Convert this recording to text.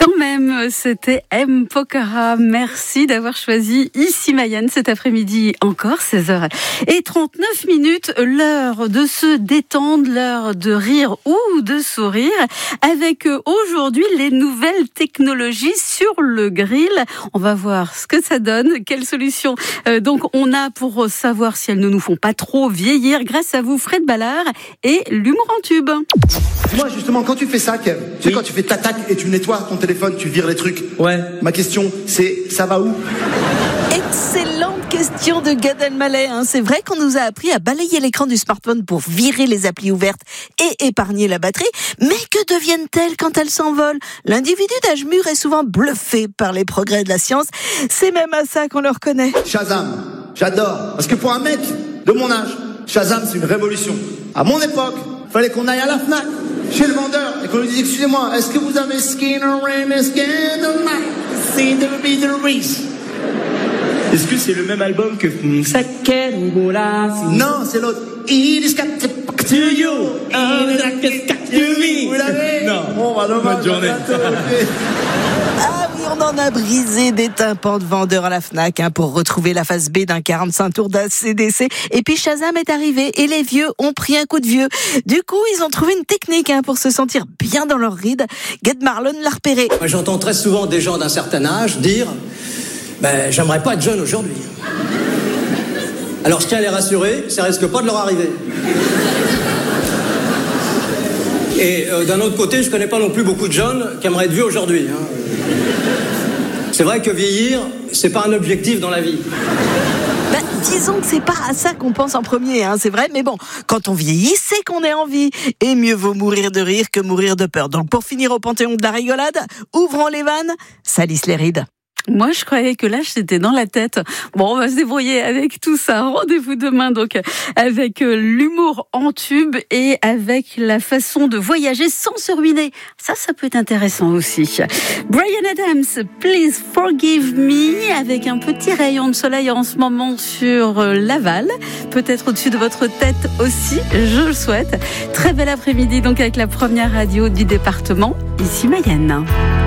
Quand même, c'était M. Pokora. Merci d'avoir choisi Ici Mayenne cet après-midi, encore 16h et 39 minutes, l'heure de se détendre, l'heure de rire ou de sourire, avec aujourd'hui les nouvelles technologies sur le grill. On va voir ce que ça donne, quelles solutions donc on a pour savoir si elles ne nous font pas trop vieillir, grâce à vous Fred Ballard et l'humour en tube. Moi justement, quand tu fais ça, Kev, tu sais, quand tu fais tac et tu nettoies ton téléphone, tu vires les trucs. Ouais. Ma question, c'est ça va où? Excellente question de Gad Elmaleh. C'est vrai qu'on nous a appris à balayer l'écran du smartphone pour virer les applis ouvertes et épargner la batterie. Mais que deviennent-elles quand elles s'envolent? L'individu d'âge mûr est souvent bluffé par les progrès de la science. C'est même à ça qu'on le reconnaît. Shazam, j'adore. Parce que pour un mec de mon âge, Shazam c'est une révolution. À mon époque, fallait qu'on aille à la Fnac, chez le vendeur, et qu'on lui dise, excusez-moi, est-ce que vous avez Skinner Ramis Est-ce que c'est le même album que Non, c'est l'autre. It is got to you. Vous l'avez? Non. Bon, bah, dommage. Bonne journée. Ah oui, on en a brisé des tympans de vendeurs à la Fnac pour retrouver la face B d'un 45 tours d'ACDC. Et puis Shazam est arrivé et les vieux ont pris un coup de vieux. Du coup, ils ont trouvé une technique pour se sentir bien dans leur ride. Gad Marlon l'a repéré. Moi, j'entends très souvent des gens d'un certain âge dire j'aimerais pas être jeune aujourd'hui. Alors je tiens à les rassurer, ça risque pas de leur arriver. Et d'un autre côté, je connais pas non plus beaucoup de jeunes qui aimeraient être vieux aujourd'hui. C'est vrai que vieillir, c'est pas un objectif dans la vie. Disons que c'est pas à ça qu'on pense en premier, c'est vrai, mais bon, quand on vieillit, c'est qu'on est en vie. Et mieux vaut mourir de rire que mourir de peur. Donc pour finir au panthéon de la rigolade, ouvrons les vannes, salissent les rides. Moi, je croyais que l'âge, c'était dans la tête. Bon, on va se débrouiller avec tout ça. Rendez-vous demain, donc, avec l'humour en tube et avec la façon de voyager sans se ruiner. Ça peut être intéressant aussi. Bryan Adams, Please Forgive Me, avec un petit rayon de soleil en ce moment sur Laval. Peut-être au-dessus de votre tête aussi, je le souhaite. Très bel après-midi, donc, avec la première radio du département, Ici Mayenne.